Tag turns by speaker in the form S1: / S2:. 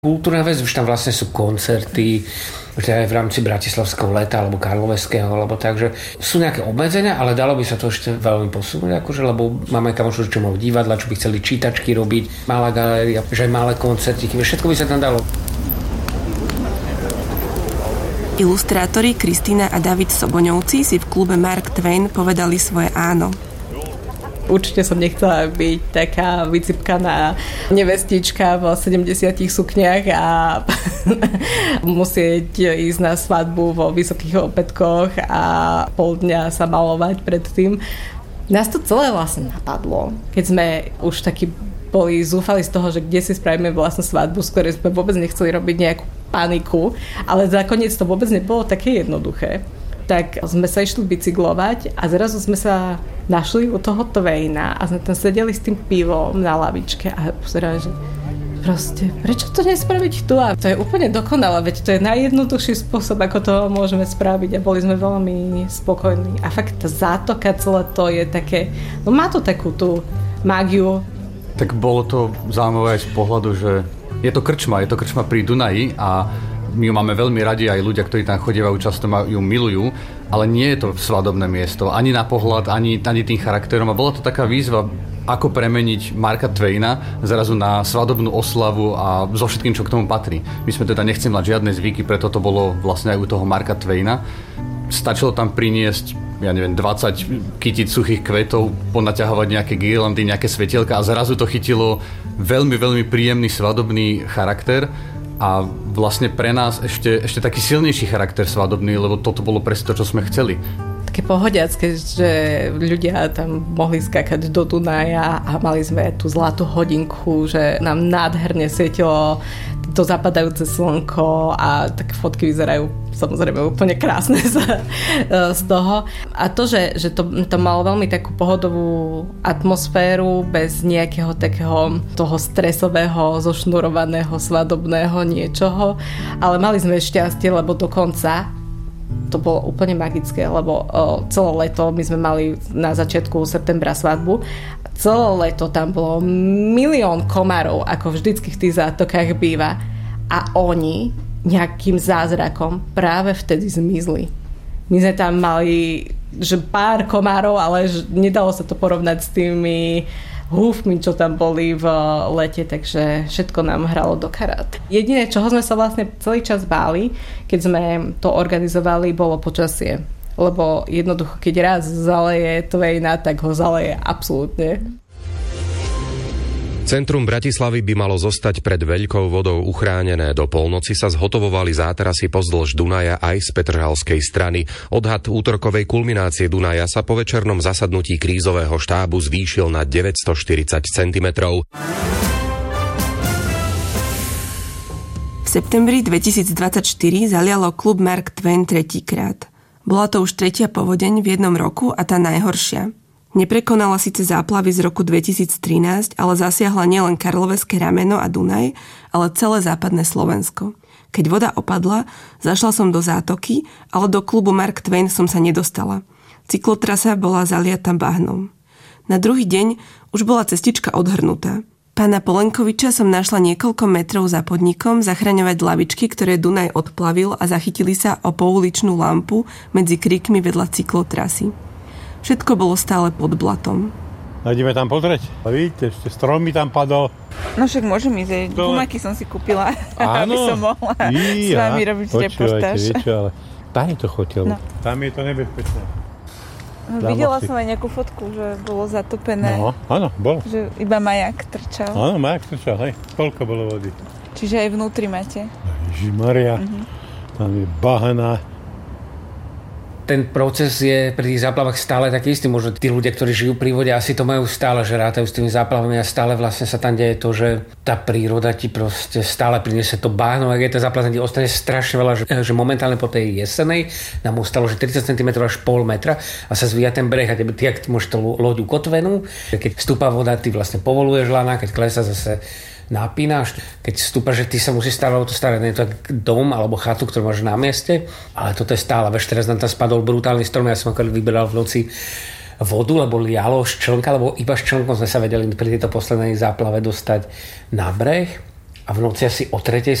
S1: Kultúrna vec, už tam vlastne sú koncerty, že aj v rámci Bratislavského leta alebo Karloveského, alebo takže sú nejaké obmedzenia, ale dalo by sa to ešte veľmi posunúť, akože, lebo máme kamošov, čo majú divadla, čo by chceli čítačky robiť, malá galéria, že aj malé koncertíky, všetko by sa tam dalo.
S2: Ilustrátori Kristína a David Soboňovci si v klube Mark Twain povedali svoje áno.
S3: Určite som nechcela byť taká vycipkaná nevestička v 70 sukniach a musieť ísť na svadbu vo vysokých opätkoch a pol dňa sa malovať predtým. Nás to celé vlastne napadlo, keď sme už takí boli zúfali z toho, že kde si spravíme vlastnú svadbu, skôr sme vôbec nechceli robiť nejakú paniku, ale nakoniec to vôbec nebolo také jednoduché. Tak sme sa išli bicyklovať a zrazu sme sa našli u toho Twaina a sme tam sedeli s tým pivom na lavičke a pozerali, že proste, prečo to nespraviť tu? A to je úplne dokonalé, veď to je najjednoduchší spôsob, ako to môžeme spraviť a boli sme veľmi spokojní. A fakt tá zátoka celé to je také, no má to takú tú mágiu.
S4: Tak bolo to zaujímavé aj z pohľadu, že je to krčma pri Dunaji a my ju máme veľmi radi, aj ľudia, ktorí tam chodievajú, často ju milujú, ale nie je to svadobné miesto, ani na pohľad, ani tým charakterom. A bola to taká výzva, ako premeniť Marka Twaina zrazu na svadobnú oslavu a so všetkým, čo k tomu patrí. My sme teda nechceli mať žiadne zvyky, preto to bolo vlastne aj u toho Marka Twaina. Stačilo tam priniesť, 20 kytiť suchých kvetov, ponaťahovať nejaké girlandy, nejaké svetielka a zrazu to chytilo veľmi, veľmi príjemný svadobný charakter. A vlastne pre nás ešte taký silnejší charakter svadobný, lebo toto bolo presne to, čo sme chceli.
S3: Také pohodiacké, že ľudia tam mohli skákať do Dunaja a mali sme tú zlatú hodinku, že nám nádherne svietilo to zapadajúce slnko a také fotky vyzerajú samozrejme úplne krásne z toho. A to, že to malo veľmi takú pohodovú atmosféru bez nejakého takého toho stresového, zošnurovaného, svadobného niečoho. Ale mali sme šťastie, lebo dokonca to bolo úplne magické, lebo celé leto my sme mali na začiatku septembra svadbu. Celé leto tam bolo 1 000 000 komárov, ako vždycky v tých zátokách býva. A oni nejakým zázrakom práve vtedy zmizli. My sme tam mali že pár komárov, ale nedalo sa to porovnať s tými húfmi, čo tam boli v lete, takže všetko nám hralo do karát. Jediné, čoho sme sa vlastne celý čas báli, keď sme to organizovali, bolo počasie. Lebo jednoducho, keď raz zaleje Twaina, tak ho zaleje absolútne.
S5: Centrum Bratislavy by malo zostať pred veľkou vodou uchránené. Do polnoci sa zhotovovali zátarasy pozdĺž Dunaja aj z petržalskej strany. Odhad útorkovej kulminácie Dunaja sa po večernom zasadnutí krízového štábu zvýšil na 940 cm.
S2: V septembri 2024 zalialo klub Mark Twain tretíkrát. Bola to už tretia povodeň v jednom roku a tá najhoršia. Neprekonala síce záplavy z roku 2013, ale zasiahla nielen Karloveské rameno a Dunaj, ale celé západné Slovensko. Keď voda opadla, zašla som do zátoky, ale do klubu Mark Twain som sa nedostala. Cyklotrasa bola zaliata bahnom. Na druhý deň už bola cestička odhrnutá. Pána Polenkoviča som našla niekoľko metrov za podnikom zachraňovať lavičky, ktoré Dunaj odplavil a zachytili sa o pouličnú lampu medzi kríkmi vedľa cyklotrasy. Všetko bolo stále pod blatom.
S6: Ideme tam pozrieť. Vidíte, ešte strom mi tam padol.
S7: No však môžem ísť. Gumaky som si kúpila, aby som mohla s vami robiť reportáž.
S6: Viete, ale tam je to chotil. No. Tam je to nebezpečné.
S7: Videla som aj nejakú fotku, že bolo zatopené.
S6: No, áno, bolo.
S7: Že iba majak trčal.
S6: Áno, majak trčal, hej. Toľko bolo vody.
S7: Čiže aj vnútri máte?
S6: Ježišmaria, tam je bahana.
S1: Ten proces je pri tých záplavách stále taký istý. Možno tí ľudia, ktorí žijú pri vode, asi to majú stále, že rátajú s tými záplavami a stále vlastne sa tam deje to, že tá príroda ti proste stále priniesie to bahno. Ak je tá záplava, ti ostane strašne veľa, že momentálne po tej jesenej nám ostalo, že 30 cm až pol metra a sa zvíja ten breh a ty ak môžeš tú loď ukotvenú, keď vstúpa voda, ty vlastne povoluješ lana, keď klesá zase napínaš, keď vstúpaš, že ty sa musíš starať o to staré, nie je to dom alebo chatu, ktorú máš na mieste, ale toto je stále. Veš, teraz nám tam spadol brutálny strom, ja som vyberal v noci vodu, lebo lialo ščlnka, lebo iba ščlnkom sme sa vedeli pri tejto poslednej záplave dostať na breh a a v noci asi o 3.